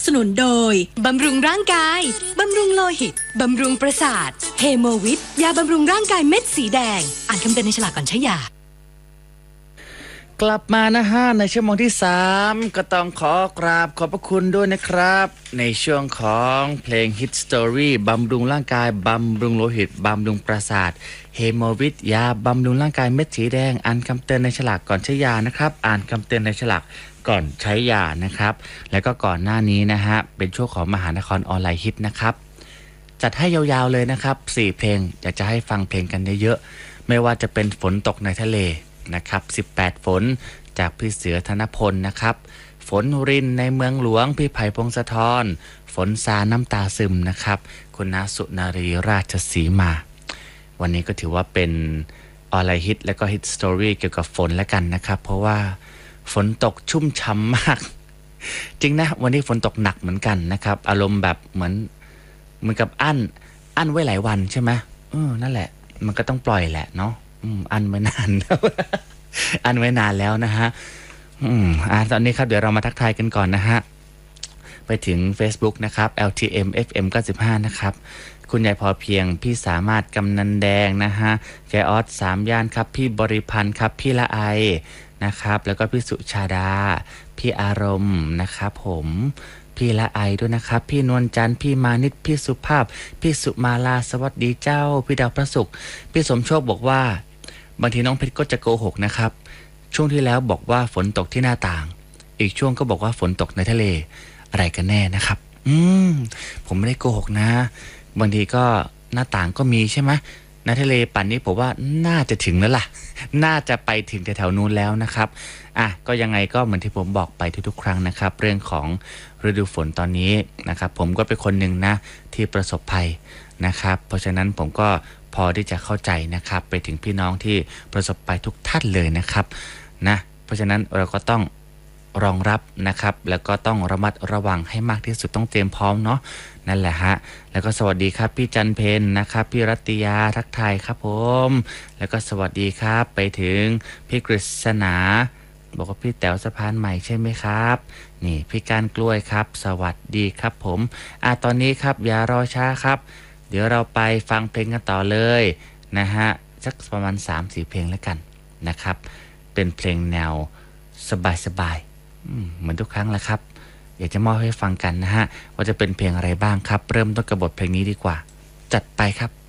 สนุนโดยบำรุงร่างกายบำรุงโลหิตบำรุงประสาทเฮโมวิทยาบำรุงร่างกายเม็ดสีแดงอ่านคำเตือนในฉลากก่อนใช้ยากลับมานะฮะในชั่วโมงที่3ก็ต้องขอกราบขอบพระคุณด้วยนะครับในช่วงของเพลง Hit Story บำรุงร่างกายบำรุงโลหิตบำรุงประสาทเฮโมวิทยาบำรุงร่างกายเม็ดสีแดงอ่านคำเตือนในฉลากก่อนใช้ยานะครับอ่านคำเตือนในฉลากก่อนใช้ยานะครับแล้วก็ก่อนหน้านี้นะฮะเป็นช่วงของมหานครออนไลน์ฮิตนะครับจัดให้ยาวๆเลยนะครับ4เพลงอยากจะให้ฟังเพลงกันเยอะๆไม่ว่าจะเป็นฝนตกในทะเลนะครับ18ฝนจากพี่เสือธนพลนะครับฝนรินในเมืองหลวงพี่ไผ่พงศธรฝนซาน้ำตาซึมนะครับคุณนาสุนารีราชสีมาวันนี้ก็ถือว่าเป็นออนไลน์ฮิตและก็ฮิตสตอรี่เกี่ยวกับฝนแล้วกันนะครับเพราะว่าฝนตกชุ่มฉ่ำมากจริงนะวันนี้ฝนตกหนักเหมือนกันนะครับอารมณ์แบบเหมือนกับอั้นไว้หลายวันใช่ไหมนั่นแหละมันก็ต้องปล่อยแหละเนาะอันไว้นานแล้ว อันไว้นานแล้วนะฮะตอนนี้ครับเดี๋ยวเรามาทักทายกันก่อนนะฮะไปถึง Facebook นะครับ LTM FM 95นะครับคุณยายพอเพียงพี่สามารถกำนันแดงนะฮะแกออส3ย่านครับพี่บริพันธ์ครับพี่ละไอนะครับแล้วก็พี่สุชาดาพี่อารมณ์นะครับผมพี่ละไอด้วยนะครับพี่นวลจันทร์พี่มานิตพี่สุภาพพี่สุมาลาสวัสดีเจ้าพี่ดาวพระศุกร์พี่สมโชคบอกว่าบางทีน้องเพชรก็จะโกหกนะครับช่วงที่แล้วบอกว่าฝนตกที่หน้าต่างอีกช่วงก็บอกว่าฝนตกในทะเลอะไรกันแน่นะครับผมไม่ได้โกหกนะบางทีก็หน้าต่างก็มีใช่ไหมในทะเลป่านนี้ผมว่าน่าจะถึงแล้วล่ะน่าจะไปถึงแถวๆนู้นแล้วนะครับก็ยังไงก็เหมือนที่ผมบอกไปทุกๆครั้งนะครับเรื่องของฤดูฝนตอนนี้นะครับผมก็เป็นคนหนึ่งนะที่ประสบภัยนะครับเพราะฉะนั้นผมก็พอที่จะเข้าใจนะครับไปถึงพี่น้องที่ประสบภัยทุกท่านเลยนะครับนะเพราะฉะนั้นเราก็ต้องรองรับนะครับแล้วก็ต้องระมัดระวังให้มากที่สุดต้องเตรียมพร้อมเนาะนั่นแหละฮะแล้วก็สวัสดีครับพี่จันเพนนะครับพี่รัตยาทักทายครับผมแล้วก็สวัสดีครับไปถึงพี่กฤษณาบอกว่าพี่แต๋วสะพานใหม่ใช่ไหมครับนี่พี่การกล้วยครับสวัสดีครับผมตอนนี้ครับอย่ารอช้าครับเดี๋ยวเราไปฟังเพลงกันต่อเลยนะฮะสักประมาณ 3-4 เพลงแล้วกันนะครับเป็นเพลงแนวสบายๆเหมือนทุกครั้งแหละครับอยากจะมอบให้ฟังกันนะฮะว่าจะเป็นเพลงอะไรบ้างครับเริ่มต้นกับบทเพลงนี้ดีกว่าจัดไปครับ